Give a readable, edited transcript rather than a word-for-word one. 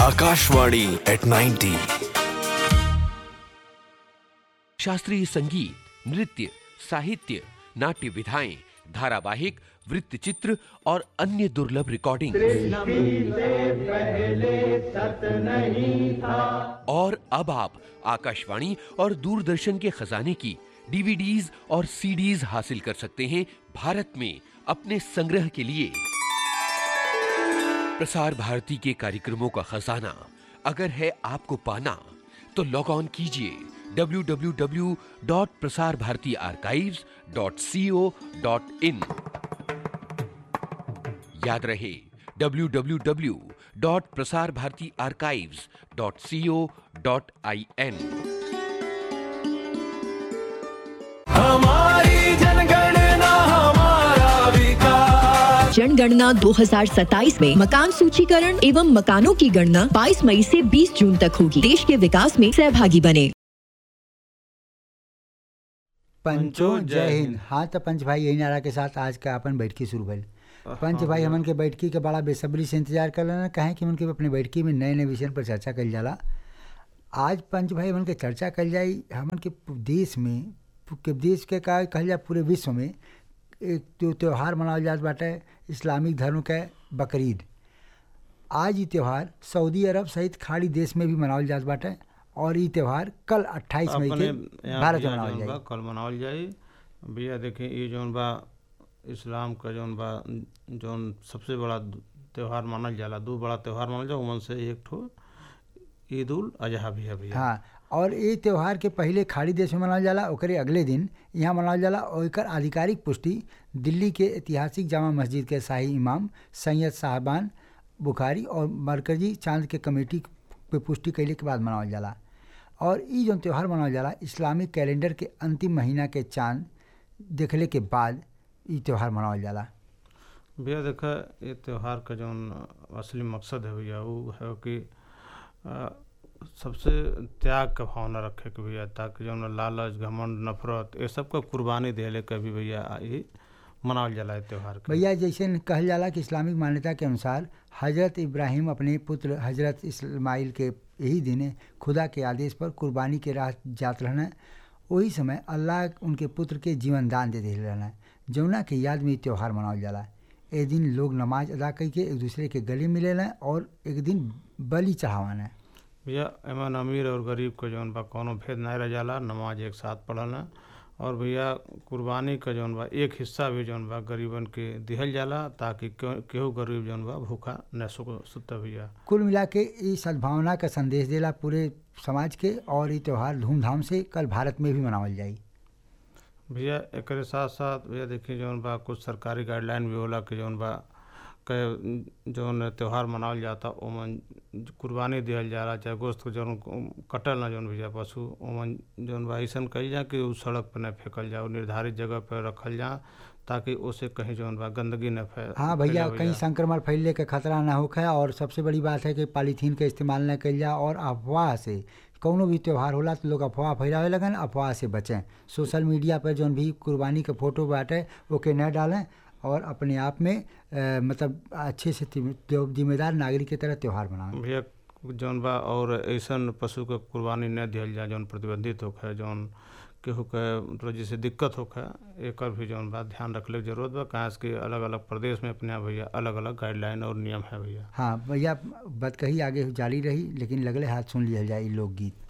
Akashvani at 90। शास्त्रीय संगीत, नृत्य, साहित्य, नाट्य विधाएं, धारावाहिक, वृत्तचित्र और अन्य दुर्लभ रिकॉर्डिंग। और अब आप आकाशवाणी और दूरदर्शन के खजाने की डीवीडीज और सीडीज हासिल कर सकते हैं भारत में अपने संग्रह के लिए। प्रसार भारती के कार्यक्रमों का खजाना अगर है आपको पाना, तो लॉग ऑन कीजिए www.prasarbhartiarchives.co.in। याद रहे www.prasarbhartiarchives.co.in। हमारी जनगणना हमारा विकास। जनगणना 2027 में मकान सूचीकरण एवं मकानों की गणना 22 मई से 20 जून तक होगी। देश के विकास में सहभागी बने। पंचो जय हिंद। हाँ तो पंच भाई यही नारा के साथ आज का अपन बैठकी शुरू भइल। पंच भाई हमन के बैठकी के बड़ा बेसब्री से इंतजार कर लेना, कहें कि उनके अपने बैठकी में नए नए विषय पर चर्चा कल जाला। आज पंच भाई हमन के चर्चा कल जाई हमन के देश में, के देश के का कहल जाए पूरे विश्व में एक त्यौहार मनावल जात बाटे इस्लामिक धर्म के बकरीद। आज ये त्यौहार सऊदी अरब सहित खाड़ी देश में भी मनावल जात बाटे और ये त्यौहार कल 28 मई के भारत में मनावल जाई। कल मनावल जाई भैया। देखें ये जौन बा इस्लाम का जौन बा जौन सबसे बड़ा त्यौहार मानल जाला, दो बड़ा त्यौहार मानल जाला, उनमें से एक ठो ईद उल अजहा भी है भैया। हाँ, और ये त्यौहार के पहले खाड़ी देश में मनावल जाला, ओकरे अगले दिन यहाँ मनावल जाला और एकर आधिकारिक पुष्टि दिल्ली के ऐतिहासिक जामा मस्जिद के शाही इमाम सैयद साहबान बुखारी और मरकजी चांद के कमेटी पे पुष्टि कैले के बाद मनावल जाला। और ये जो त्यौहार मनावल जाला इस्लामिक कैलेंडर के अंतिम महीना के चांद देखले के बाद ये त्यौहार मनावल जाला। भैया देखा ये त्यौहार का जो असली मकसद है भैया वो है कि सबसे त्याग का भावना रखे के भैया, ताकि जो लालच घमंड नफरत ये सब का कुर्बानी देले का भी भैया ये मनावल जाला है त्यौहार के। भैया जैसे कहल जाला कि इस्लामिक मान्यता के अनुसार हजरत इब्राहिम अपने पुत्र हजरत इस्माइल के यही दिन खुदा के आदेश पर कुर्बानी के राह जात रहना, वही समय अल्लाह उनके पुत्र के जीवन दान दे दिल रहना, जौना के याद में ये त्यौहार मनावल जाला। ए दिन लोग नमाज अदा करके एक दूसरे के गले मिलेला और एक दिन बलि चढ़ावाना। भैया एमन अमीर और गरीब को जौन बा कोनो भेद नहीं रह जाला, नमाज एक साथ पढ़ना। और भैया कुर्बानी का जौन बा एक हिस्सा भी जौन बा गरीबन के दिहल जाला, ताकि केहू गरीब जौन बा भूखा न सुता भैया। कुल मिला के ये सद्भावना का संदेश देला पूरे समाज के, और ये त्यौहार धूमधाम से कल भारत में भी मनावल जाई भैया। एक साथ साथ भैया देखिए जौन बा कुछ सरकारी गाइडलाइन भी होला कि जौन बा के जौन त्यौहार मनावल जाता ओमन कुर्बानी दिहल जाला, चाहे गोश्त जौन कटल ना जौन भैया पशु ओमन जौन बा ऐसा कही जा कि उस सड़क पर न फेंकल जाओ, निर्धारित जगह पर रखल जा, ताकि उसे कहीं जौन बा गंदगी न फैल। हाँ भैया, कहीं संक्रमण फैलने का खतरा ना होखे। और सबसे बड़ी बात है कि पॉलीथीन का इस्तेमाल न कल जा, और अफवाह से कौनो भी त्यौहार होला तो लोग अफवाह फैलावे लगन, अफवाह से बचें। सोशल मीडिया पर जौन भी कुर्बानी का फोटो बाटे ओके न डालें और अपने आप में मतलब अच्छे से जिम्मेदार नागरिक की तरह त्यौहार मनाएं भैया जौन बा। और ऐसा पशु के कुर्बानी न दिहल जा जौन प्रतिबंधित होखे, जौन केहू के मतलब जैसे दिक्कत होखे, एक भी जौन बा ध्यान रखने की जरूरत बा। कहाँ कि अलग अलग प्रदेश में अपने भैया अलग अलग गाइडलाइन और नियम है भैया। हाँ भैया, बात कही आगे जारी रही, लेकिन लगले हाथ सुन लिया जाए लोकगीत।